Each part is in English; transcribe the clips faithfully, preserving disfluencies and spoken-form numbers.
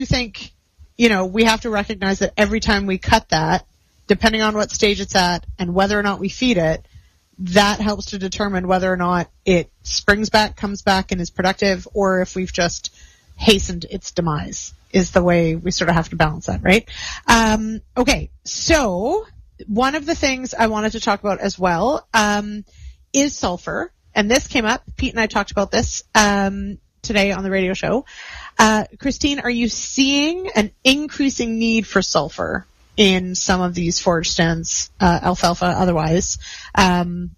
think, you know, we have to recognize that every time we cut that, depending on what stage it's at and whether or not we feed it, that helps to determine whether or not it springs back, comes back, and is productive, or if we've just hastened its demise, is the way we sort of have to balance that, right? Um, okay, so one of the things I wanted to talk about as well um, is sulfur, and this came up. Pete and I talked about this um, today on the radio show. Uh, Christine, are you seeing an increasing need for sulfur in some of these forage stands, uh, alfalfa otherwise? Um,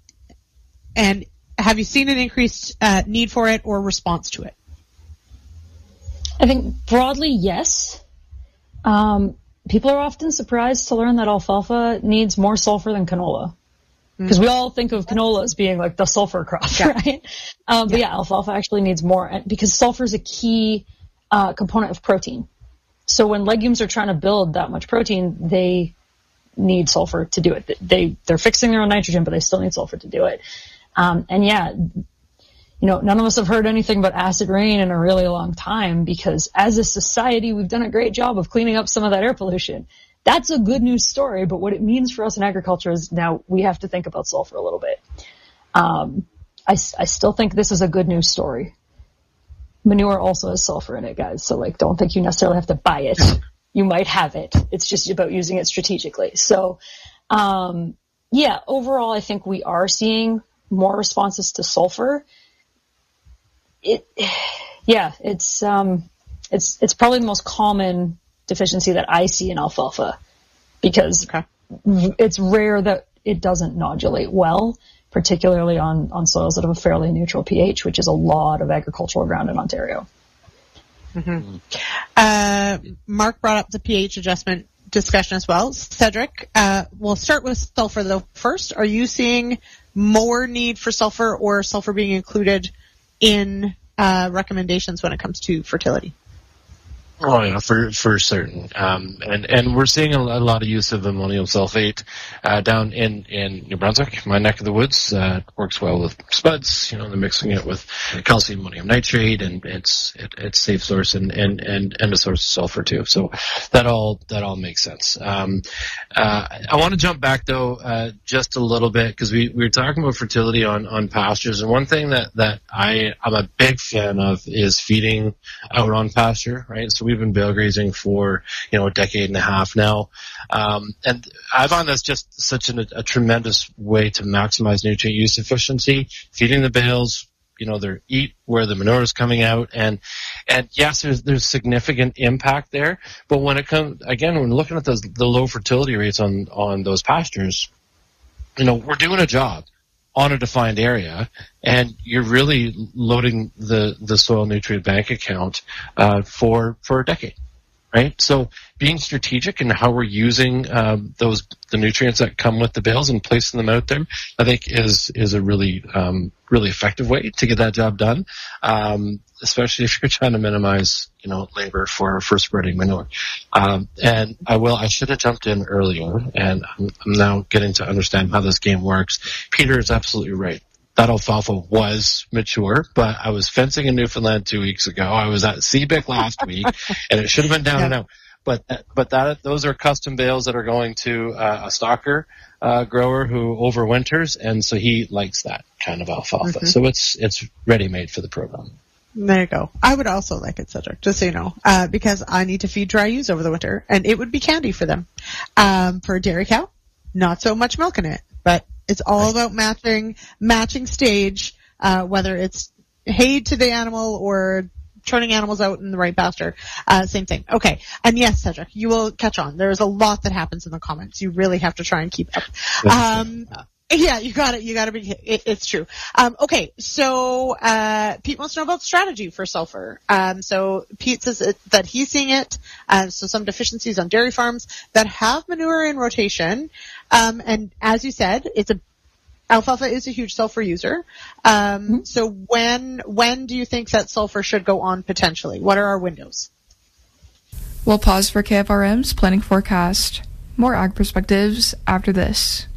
and have you seen an increased uh, need for it or response to it? I think broadly, yes. Um, people are often surprised to learn that alfalfa needs more sulfur than canola. Because mm. we all think of canola as being like the sulfur crop, yeah. right? Um, but yeah. yeah, alfalfa actually needs more, because sulfur is a key uh, component of protein. So when legumes are trying to build that much protein, they need sulfur to do it. They, they're fixing their own nitrogen, but they still need sulfur to do it. Um, and yeah, you know, none of us have heard anything about acid rain in a really long time, because as a society, we've done a great job of cleaning up some of that air pollution. That's a good news story, but what it means for us in agriculture is now we have to think about sulfur a little bit. Um, I, I still think this is a good news story. Manure also has sulfur in it, guys. So, like, don't think you necessarily have to buy it. You might have it. It's just about using it strategically. So, um, yeah, overall, I think we are seeing more responses to sulfur. It, yeah, it's, um, it's, it's probably the most common deficiency that I see in alfalfa, because okay. it's rare that it doesn't nodulate well, particularly on, on soils that have a fairly neutral pH, which is a lot of agricultural ground in Ontario. Mm-hmm. Uh, Mark brought up the pH adjustment discussion as well. Cedric, uh, we'll start with sulfur though first. Are you seeing more need for sulfur, or sulfur being included in uh, recommendations when it comes to fertility? Oh yeah, for for certain, um, and and we're seeing a, a lot of use of ammonium sulfate uh, down in, in New Brunswick, my neck of the woods. Uh, it works well with spuds. You know, they're mixing it with calcium ammonium nitrate, and it's it, it's safe source and, and, and, and a source of sulfur too. So that all that all makes sense. Um, uh, I want to jump back though uh, just a little bit, because we, we were talking about fertility on, on pastures, and one thing that that I I'm a big fan of is feeding out on pasture, right? So we We've been bale grazing for, you know, a decade and a half now. Um, and I find that's just such an, a tremendous way to maximize nutrient use efficiency, feeding the bales, you know, they eat where the manure is coming out. And, and yes, there's, there's significant impact there. But when it comes, again, when looking at those, the low fertility rates on, on those pastures, you know, we're doing a job on a defined area, and you're really loading the, the soil nutrient bank account uh, for for a decade, right? So being strategic in how we're using um, those the nutrients that come with the bales and placing them out there, I think is is a really um, really effective way to get that job done, um, especially if you're trying to minimize, you know, labor for for spreading manure. Um, and I will I should have jumped in earlier, and I'm, I'm now getting to understand how this game works. Peter is absolutely right. That alfalfa was mature, but I was fencing in Newfoundland two weeks ago. I was at C B I C last week, and it should have been down yeah. and out. But but that those are custom bales that are going to uh, a stalker uh, grower who overwinters, and so he likes that kind of alfalfa. Mm-hmm. So it's it's ready made for the program. There you go. I would also like it, Cedric, just so you know, uh, because I need to feed dry ewes over the winter, and it would be candy for them. Um, for a dairy cow, not so much milk in it, but it's all right. about matching matching stage, uh, whether it's hay to the animal or turning animals out in the right pasture. Uh, same thing. Okay. And yes, Cedric, you will catch on. There's a lot that happens in the comments. You really have to try and keep up. Um, yeah, you got it. You got to be, it, it's true. Um, okay. So, uh, Pete wants to know about strategy for sulfur. Um, so Pete says it, that he's seeing it. Uh, so some deficiencies on dairy farms that have manure in rotation. Um, and as you said, it's a, alfalfa is a huge sulfur user. Um, mm-hmm. So when when do you think that sulfur should go on potentially? What are our windows? We'll pause for K F R M's planning forecast. More ag perspectives after this.